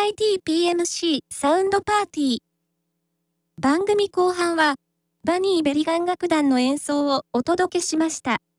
ITPMC サウンドパーティー。番組後半は、バニーベリガン楽団の演奏をお届けしました。